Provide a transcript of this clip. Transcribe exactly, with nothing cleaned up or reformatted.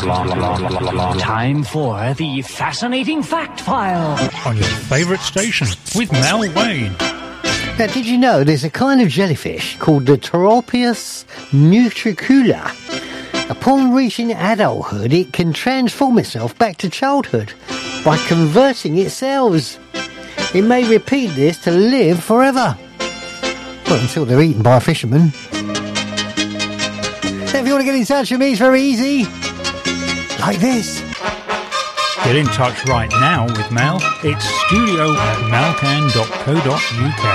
Time for the fascinating fact file on your favourite station with Mel Wayne. Now, did you know there's a kind of jellyfish called the Pteropius nutricula? Upon reaching adulthood, it can transform itself back to childhood by converting its cells. It may repeat this to live forever. Well, until they're eaten by a fisherman. So if you want to get in touch with me, it's very easy. Like this. Get in touch right now with Mel. It's studio at melcan dot co dot uk.